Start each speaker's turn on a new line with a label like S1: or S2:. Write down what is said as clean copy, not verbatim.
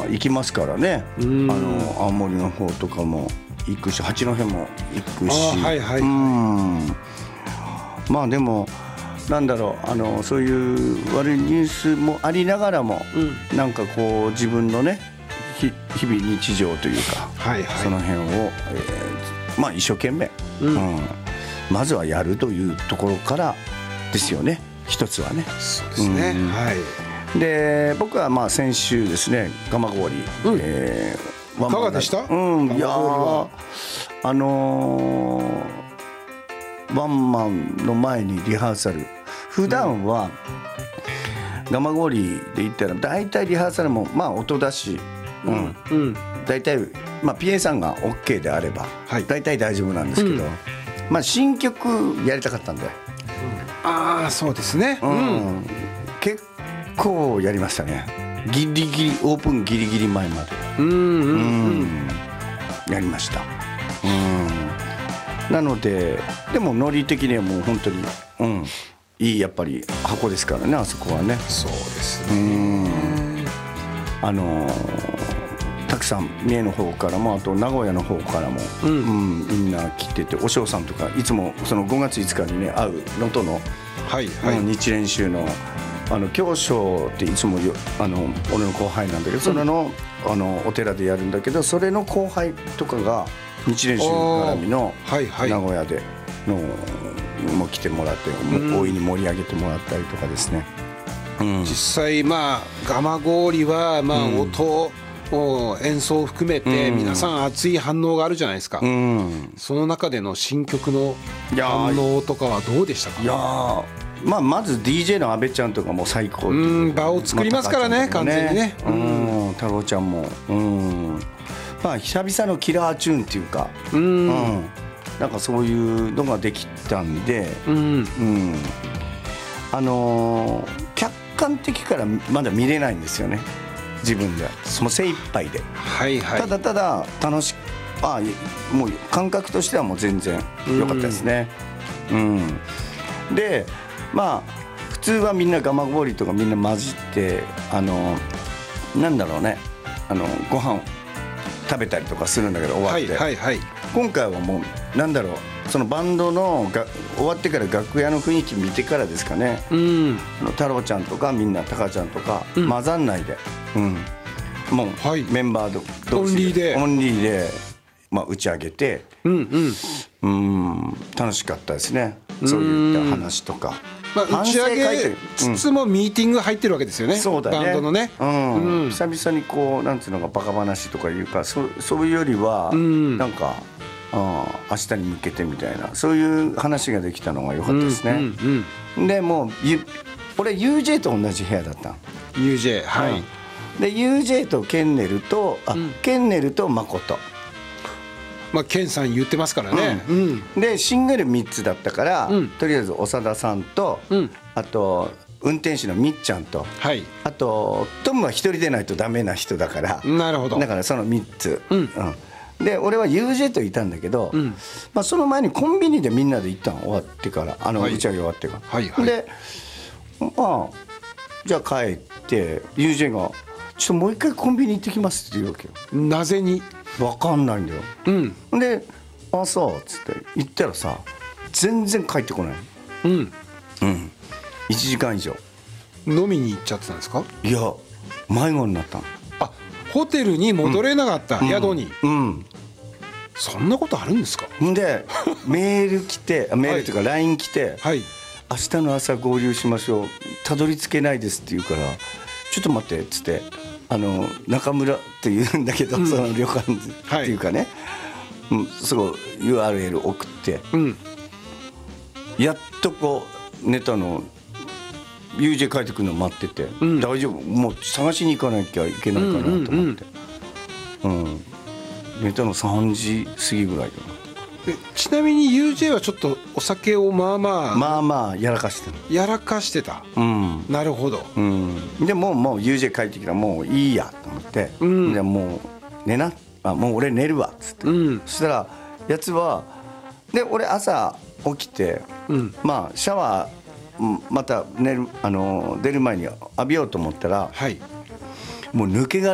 S1: 行きますからね。青森の方とかも行くし、八戸も行くし、まあでもなんだろう、そういう悪いニュースもありながらも、なんかこう自分のね日々日常というか、その辺を、まあ一生懸命、まずはやるというところからですよね、一つはね。
S2: そうですね、
S1: で僕はまあ先週ですね、蒲郡、
S2: いかがでした？
S1: いやワンマンの前にリハーサル、普段は蒲郡で言ったら大体リハーサルもまあ音出し、大体まあ PA さんが OK であれば大体大丈夫なんですけど、まあ新曲やりたかったんで、
S2: そうですね、
S1: 結構やりましたね。ギリギリオープンギリギリ前までやりました。なのででもノリ的にはもう本当に、いいやっぱり箱ですからね、あそこはね。
S2: そうですね。
S1: たくさん三重の方からも、あと名古屋の方からも、みんな来てて、お嬢さんとかいつもその5月5日にね会う能登の、日蓮宗の教章っていつも俺の後輩なんだけど、それの、お寺でやるんだけど、それの後輩とかが日蓮宗絡みの名古屋でのも来てもらって、大いに盛り上げてもらったりとかですね。
S2: 実際まあ蒲郡はまあ音、演奏を含めて皆さん熱い反応があるじゃないですか。その中での新曲の反応とかはどうでしたか？
S1: いやまあ、まず DJ の阿部ちゃんとかも最高、
S2: 場を作りますからね、完全にね。
S1: 太郎ちゃんも、まあ久々のキラーチューンっていうか、なんかそういうのができたんで、客観的からまだ見れないんですよね、自分で。もう精一杯で、ただただ楽しく、もう感覚としてはもう全然良かったですね。でまあ普通はみんな蒲郡とかみんな混じって、なんだろうね、ご飯食べたりとかするんだけど、終わって、今回はもうなんだろう、そのバンドの終わってから楽屋の雰囲気見てからですかね、太郎ちゃんとかみんなタカちゃんとか混ざんないで、もうメンバー同士でオンリーで、まあ、打ち上げて、楽しかったですね。そういった話とか、
S2: 打ち上げつつもミーティング入ってるわけですよね。
S1: そうだね、
S2: バンドのね。
S1: 久々にこうなんていうのか、バカ話とかいうか、そういうよりはなんか、明日に向けてみたいな、そういう話ができたのが良かったですね。でもう俺 UJ と同じ部屋だった。
S2: UJ、
S1: で UJ とケンネルとケンネルと誠、
S2: まあ、ケンさん言ってますからね。
S1: でシングル3つだったから、とりあえず長田さんと、あと運転手のみっちゃんと、あとトムは一人でないとダメな人だから、
S2: なるほど、
S1: だからその3つ、で俺は UJ といたんだけど、まあ、その前にコンビニでみんなで行ったの、終わってから、打ち上げ終わってから、でまあじゃあ帰って UJ が「ちょっともう一回コンビニ行ってきます」って言うわけよ。
S2: なぜに
S1: 分かんないんだよ。で「あそう」っつって行ったらさ、全然帰ってこない。1時間以上
S2: 飲みに行っちゃってたんですか？
S1: いや迷子になったの。
S2: ホテルに戻れなかった、宿に。そんなことあるんですか？
S1: でメール来て、メールというか LINE 来て、明日の朝合流しましょう、たどり着けないですって言うから、ちょっと待ってっつって、中村って言うんだけど、その旅館っていうかね、すごい URL 送って、やっとこうネタの UJ 帰ってくるの待ってて、大丈夫、もう探しに行かなきゃいけないかなと思って、ネタの3時過ぎぐらいだな。
S2: ちなみに UJ はちょっとお酒をまあまあ
S1: やらかしてた。
S2: なるほど。
S1: でもう UJ 帰ってきたらもういいやと思って、でもう寝な、もう俺寝るわっつって、そしたらやつはで、俺朝起きて、まあシャワーまた出る前に浴びようと思ったら、もう抜け殻